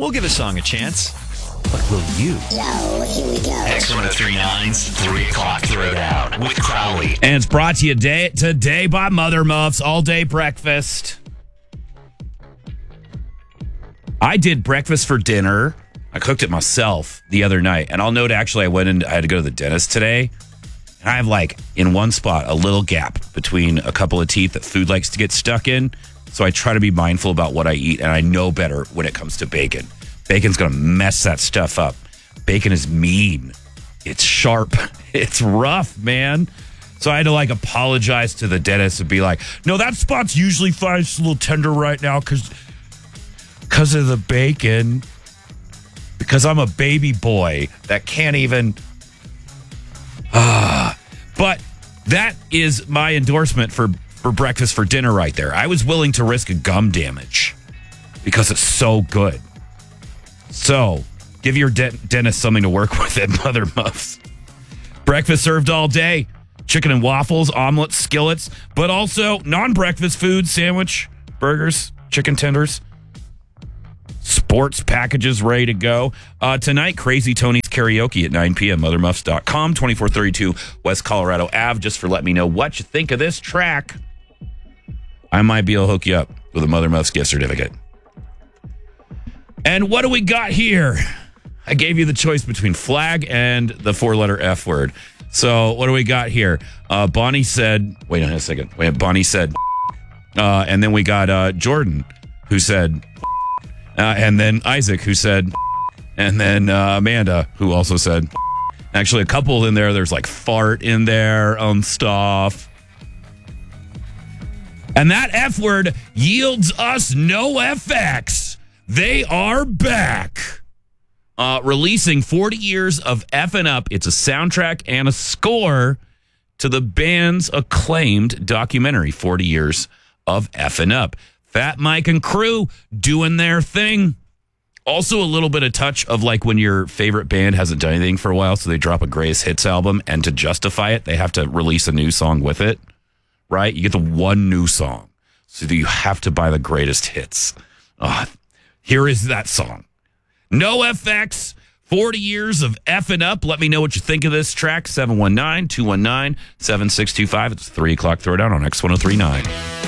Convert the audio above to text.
We'll give a song a chance. But will you? Yo, here we go. X1039's 3 o'clock throwdown with Crowley. And it's brought to you today by Mother Muffs All Day Breakfast. I did breakfast for dinner. I cooked it myself the other night. And I'll note, actually, I had to go to the dentist today. And I have, in one spot, a little gap between a couple of teeth that food likes to get stuck in. So I try to be mindful about what I eat. And I know better when it comes to bacon. Bacon's going to mess that stuff up. Bacon is mean. It's sharp. It's rough, man. So I had to apologize to the dentist and be like, no, that spot's usually fine. It's a little tender right now because of the bacon. Because I'm a baby boy that can't even. But that is my endorsement for breakfast for dinner right there. I was willing to risk a gum damage because it's so good. So, give your dentist something to work with at Mother Muffs. Breakfast served all day. Chicken and waffles, omelets, skillets, but also non-breakfast food, sandwich, burgers, chicken tenders, sports packages ready to go. Tonight, Crazy Tony's Karaoke at 9 p.m. MotherMuffs.com, 2432 West Colorado Ave. Just for let me know what you think of this track. I might be able to hook you up with a Mother Muffs gift certificate. And what do we got here? I gave you the choice between flag and the 4-letter F word. So what do we got here? Bonnie said, wait a second. Bonnie said, and then we got Jordan, who said, and then Isaac, who said, and then Amanda, who also said, actually a couple in there. There's fart in there on stuff. And that F word yields us no FX. They are back. Releasing 40 years of F&N Up. It's a soundtrack and a score to the band's acclaimed documentary, 40 Years of F&N Up. Fat Mike and crew doing their thing. Also a little bit of touch of when your favorite band hasn't done anything for a while, so they drop a greatest hits album, and to justify it, they have to release a new song with it, right? You get the one new song, so you have to buy the greatest hits. Here is that song. No FX, 40 years of F&N Up. Let me know what you think of this track. 719-219-7625. It's 3 o'clock throwdown on X1039.